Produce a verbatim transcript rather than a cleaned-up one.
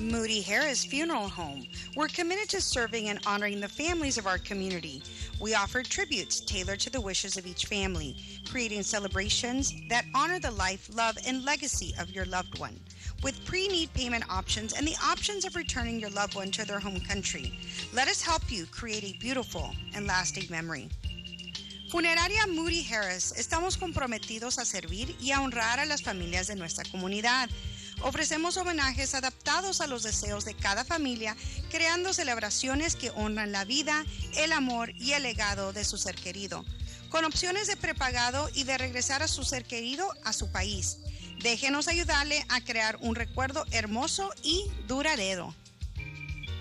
Moody Harris Funeral Home. We're committed to serving and honoring the families of our community. We offer tributes tailored to the wishes of each family, creating celebrations that honor the life, love, and legacy of your loved one, with pre-need payment options and the options of returning your loved one to their home country. Let us help you create a beautiful and lasting memory. Funeraria Moody Harris, estamos comprometidos a servir y a honrar a las familias de nuestra comunidad. Ofrecemos homenajes adaptados a los deseos de cada familia, creando celebraciones que honran la vida, el amor y el legado de su ser querido, con opciones de prepagado y de regresar a su ser querido a su país. Déjenos ayudarle a crear un recuerdo hermoso y duradero.